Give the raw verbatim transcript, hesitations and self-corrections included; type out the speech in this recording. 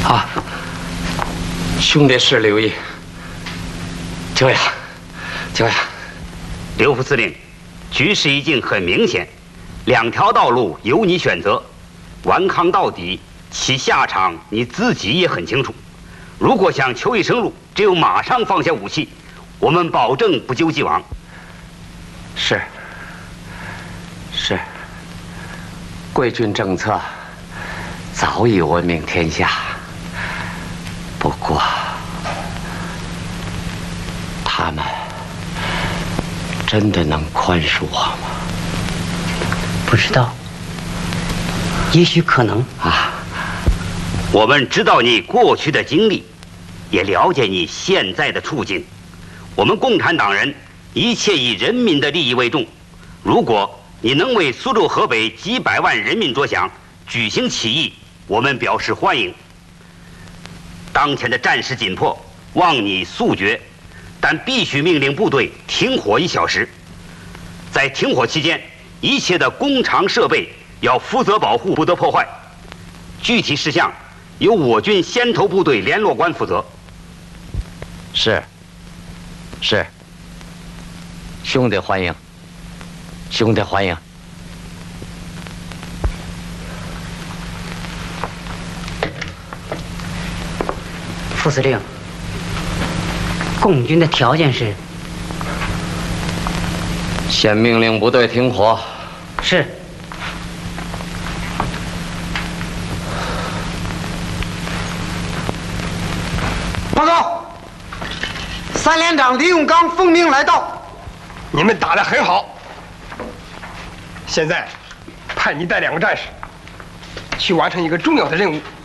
啊，兄弟是留意。就呀，就呀， 刘副司令，局势已经很明显，两条道路由你选择，顽抗到底，其下场你自己也很清楚。如果想求一生路，只有马上放下武器，我们保证不究既往。 是，是，贵军政策早已闻名天下。不过，他们真的能宽恕我吗？ 不知道，也许可能啊。 我们知道你过去的经历，也了解你现在的处境。我们共产党人一切以人民的利益为重。如果你能为苏州、河北几百万人民着想，举行起义，我们表示欢迎。当前的战事紧迫，望你速决，但必须命令部队停火一小时。在停火期间，一切的工厂设备要负责保护，不得破坏。具体事项由我军先头部队联络官负责。 是，是。兄弟欢迎，兄弟欢迎。 副司令，共军的条件是？ 先命令部队停火。 是。 报告，三连长李永刚奉命来到。 你们打得很好。现在，派你带两个战士去完成一个重要的任务。